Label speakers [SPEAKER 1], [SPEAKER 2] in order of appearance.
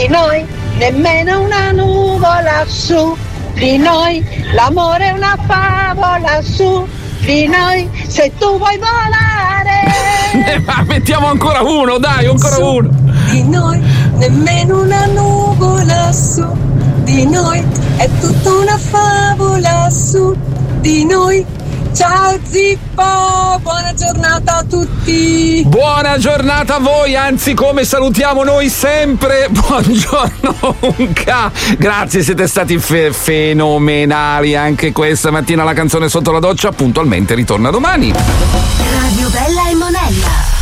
[SPEAKER 1] di noi nemmeno una nuvola su di noi, l'amore è una favola su di noi, se tu vuoi volare.
[SPEAKER 2] Ma mettiamo ancora uno, dai, ancora
[SPEAKER 1] su
[SPEAKER 2] uno.
[SPEAKER 1] Di noi, nemmeno una nuvola su di noi, è tutta una favola su di noi. Ciao Zippo, buona giornata a tutti.
[SPEAKER 2] Buona giornata a voi, anzi come salutiamo noi sempre, buongiorno Unca. Grazie, siete stati fenomenali anche questa mattina. La canzone sotto la doccia puntualmente ritorna domani.
[SPEAKER 3] Radio Bella e Monella.